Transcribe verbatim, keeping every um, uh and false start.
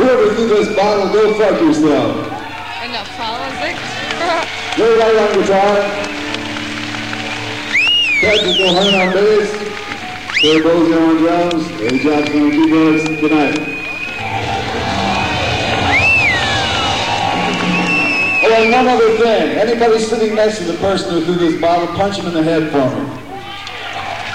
whoever threw this bottle, go fuck yourself. And the politics. Ray Light on guitar. Patrick O'Hearn on bass. Terry Bozier on drums. Eddie Johnson on keyboards. Good night. Oh, and one other thing. Anybody sitting next to the person who threw this bottle, punch him in the head for me.